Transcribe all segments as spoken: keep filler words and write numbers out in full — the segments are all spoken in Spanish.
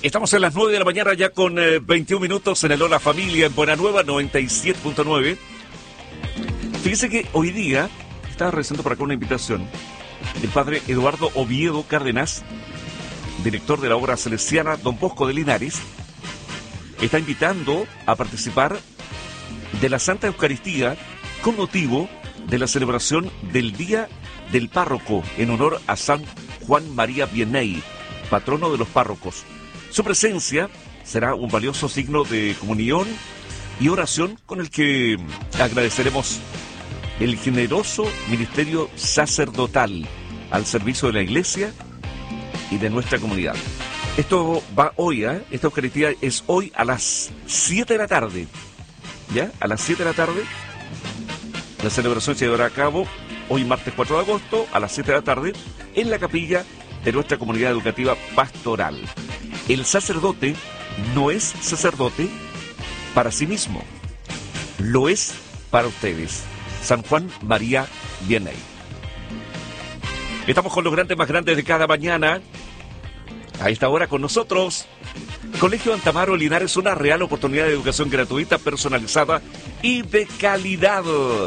Estamos en las nueve de la mañana ya con eh, veintiún minutos en el Hola Familia en Buena Nueva noventa y siete punto nueve. Fíjese que hoy día estaba realizando por acá una invitación. El padre Eduardo Oviedo Cárdenas, director de la obra salesiana Don Bosco de Linares, está invitando a participar de la Santa Eucaristía con motivo de la celebración del Día del Párroco en honor a San Juan María Vianney, patrono de los párrocos. Su presencia será un valioso signo de comunión y oración con el que agradeceremos el generoso ministerio sacerdotal al servicio de la Iglesia y de nuestra comunidad. Esto va hoy, ¿eh? Esta Eucaristía es hoy a las siete de la tarde. ¿Ya? A las siete de la tarde. La celebración se llevará a cabo hoy martes cuatro de agosto a las siete de la tarde en la capilla de nuestra comunidad educativa pastoral. El sacerdote no es sacerdote para sí mismo, lo es para ustedes. San Juan María Vianney. Estamos con los grandes más grandes de cada mañana. A esta hora con nosotros, Colegio Antamaro Linares, una real oportunidad de educación gratuita, personalizada y de calidad.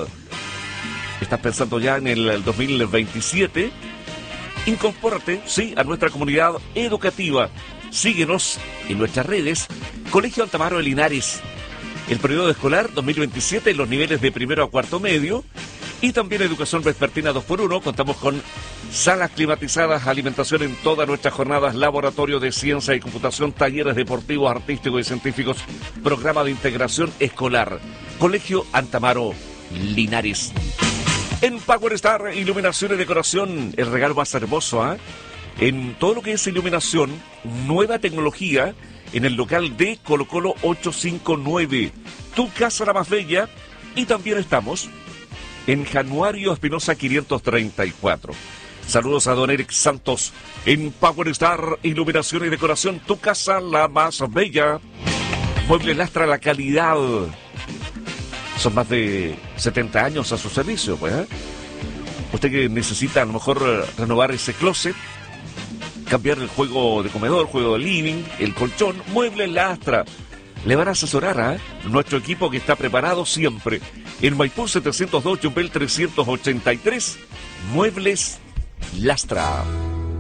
¿Estás pensando ya en el dos mil veintisiete? Incorpórate, sí, a nuestra comunidad educativa. Síguenos en nuestras redes. Colegio Antamaro de Linares. El periodo escolar dos mil veintisiete en los niveles de primero a cuarto medio. Y también educación vespertina dos por uno. Contamos con salas climatizadas, alimentación en todas nuestras jornadas, laboratorio de ciencia y computación, talleres deportivos, artísticos y científicos, programa de integración escolar. Colegio Antamaro Linares. En Power Star, iluminación y decoración, el regalo más hermoso, ¿eh? En todo lo que es iluminación, nueva tecnología, en el local de Colo Colo ochocientos cincuenta y nueve. Tu casa la más bella. Y también estamos en Januario Espinosa quinientos treinta y cuatro. Saludos a don Eric Santos en Power Star, iluminación y decoración, tu casa la más bella. Muebles Lastra, la calidad. Son más de setenta años a su servicio, pues, ¿eh? Usted que necesita a lo mejor renovar ese closet, cambiar el juego de comedor, juego de living, el colchón, Muebles Lastra. Le van a asesorar ¿eh? nuestro equipo que está preparado siempre. En Maipú setecientos dos, Yumbel trescientos ochenta y tres, Muebles Lastra.